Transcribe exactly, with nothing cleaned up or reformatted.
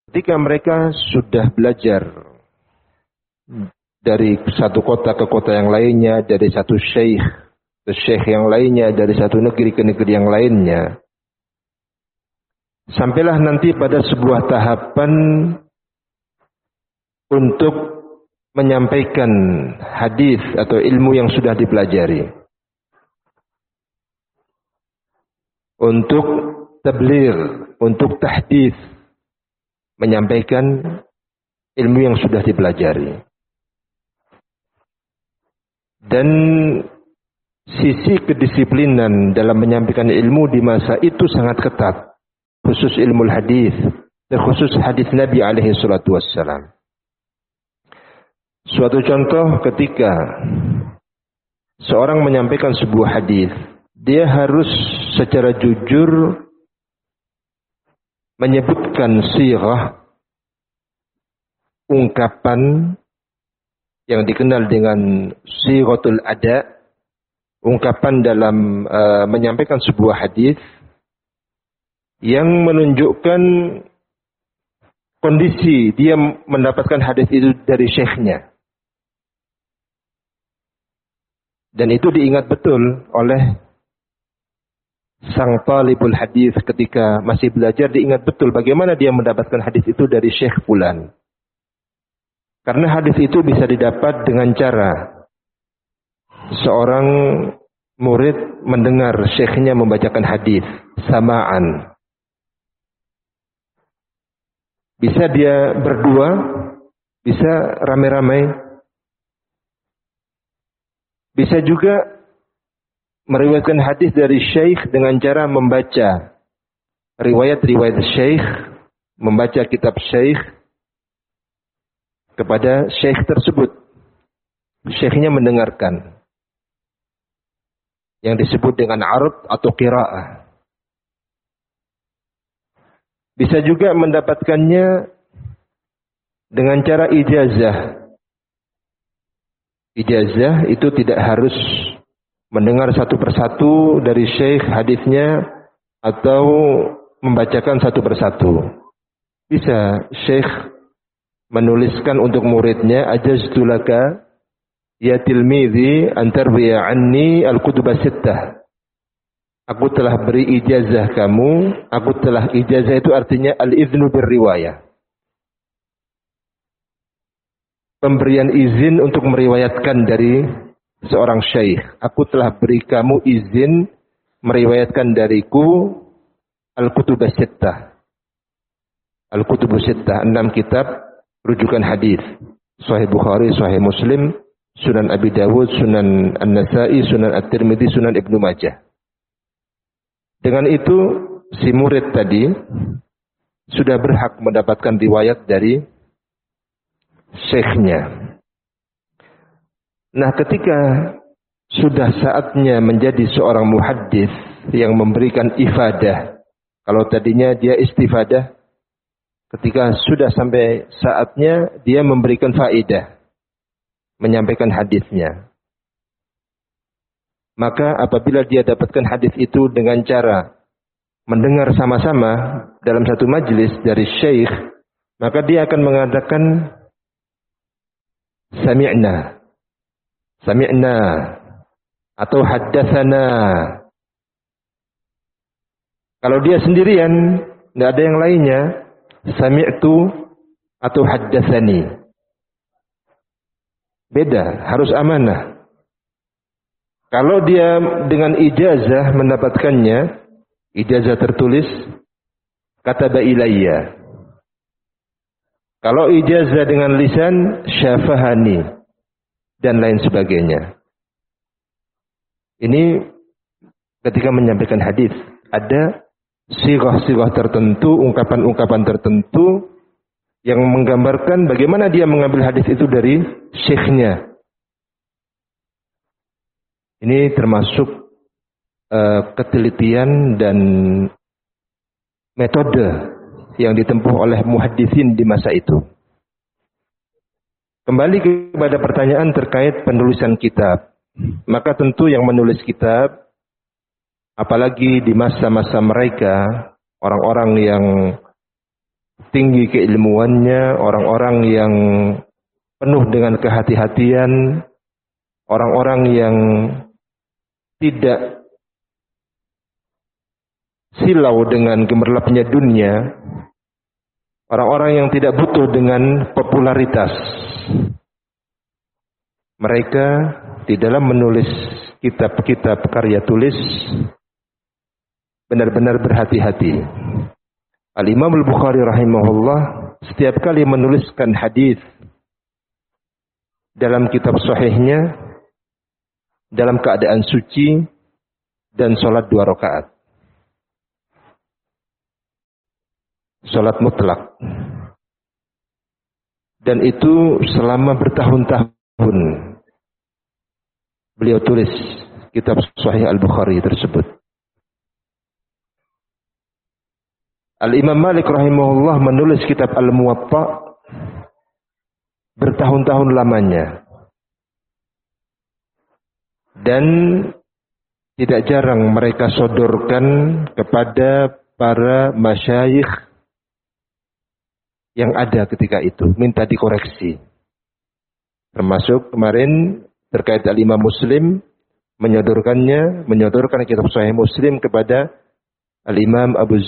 Ketika mereka sudah belajar dari satu kota ke kota yang lainnya, dari satu syekh ke syekh yang lainnya, dari satu negeri ke negeri yang lainnya, sampailah nanti pada sebuah tahapan untuk menyampaikan hadis atau ilmu yang sudah dipelajari. Untuk tabligh, untuk tahdits, menyampaikan ilmu yang sudah dipelajari. Dan sisi kedisiplinan dalam menyampaikan ilmu di masa itu sangat ketat, khusus ilmu hadis, terkhusus hadis Nabi alaihi salatu wassalam. Suatu contoh ketika seorang menyampaikan sebuah hadis, dia harus secara jujur menyebutkan sirah, ungkapan yang dikenal dengan siratul ada, ungkapan dalam uh, menyampaikan sebuah hadis yang menunjukkan kondisi dia mendapatkan hadis itu dari syekhnya. Dan itu diingat betul oleh sang talibul hadis ketika masih belajar, diingat betul bagaimana dia mendapatkan hadis itu dari syekh fulan. Karena hadis itu bisa didapat dengan cara seorang murid mendengar syekhnya membacakan hadis samaan. Bisa dia berdua, bisa ramai-ramai. Bisa juga meriwayatkan hadis dari syekh dengan cara membaca riwayat-riwayat syekh, membaca kitab syekh kepada syekh tersebut. Syekhnya mendengarkan. Yang disebut dengan ard atau qiraah. Bisa juga mendapatkannya dengan cara ijazah. Ijazah itu tidak harus mendengar satu persatu dari syekh hadisnya atau membacakan satu persatu. Bisa syekh menuliskan untuk muridnya, ajaztu laka ya tilmidhi an tarwiya anni al-kutub as-sittah. Aku telah beri ijazah kamu, aku telah ijazah itu artinya al-iznu bir-riwayah. Pemberian izin untuk meriwayatkan dari seorang syekh. Aku telah beri kamu izin meriwayatkan dariku al-kutub as-sittah. Al-kutub as-sittah, enam kitab rujukan hadis. Sahih Bukhari, Sahih Muslim, Sunan Abi Dawud, Sunan An-Nasa'i, Sunan At-Tirmidzi, Sunan Ibnu Majah. Dengan itu si murid tadi sudah berhak mendapatkan riwayat dari syekhnya. Nah, ketika sudah saatnya menjadi seorang muhaddits yang memberikan ifadah, kalau tadinya dia istifadah, ketika sudah sampai saatnya dia memberikan faedah, menyampaikan hadisnya. Maka apabila dia dapatkan hadis itu dengan cara mendengar sama-sama dalam satu majlis dari syekh, maka dia akan mengatakan sami'na, sami'na atau haddatsana. Kalau dia sendirian, tidak ada yang lainnya, sami'tu atau haddatsani. Beda, harus amanah. Kalau dia dengan ijazah mendapatkannya, ijazah tertulis, kataba ilayya. Kalau ijazah dengan lisan, syafahani, dan lain sebagainya. Ini ketika menyampaikan hadis, ada sirah-sirah tertentu, ungkapan-ungkapan tertentu yang menggambarkan bagaimana dia mengambil hadis itu dari syekhnya. Ini termasuk uh, ketelitian dan metode yang ditempuh oleh muhaddisin di masa itu. Kembali kepada pertanyaan terkait penulisan kitab. Maka tentu yang menulis kitab, apalagi di masa-masa mereka, orang-orang yang tinggi keilmuannya, orang-orang yang penuh dengan kehati-hatian, orang-orang yang tidak silau dengan gemerlapnya dunia, orang-orang yang tidak butuh dengan popularitas. Mereka di dalam menulis kitab-kitab karya tulis benar-benar berhati-hati. Al-Imam Al-Bukhari rahimahullah setiap kali menuliskan hadis dalam kitab sahihnya dalam keadaan suci dan sholat dua rakaat. Sholat mutlak. Dan itu selama bertahun-tahun beliau tulis kitab Sahih Al-Bukhari tersebut. Al-Imam Malik rahimahullah menulis kitab Al-Muwatta bertahun-tahun lamanya. Dan tidak jarang mereka sodorkan kepada para masyayikh yang ada ketika itu, minta dikoreksi. Termasuk kemarin terkait Al-Imam Muslim, menyodorkannya, menyodorkan kitab Sahih Muslim kepada Al-Imam Abu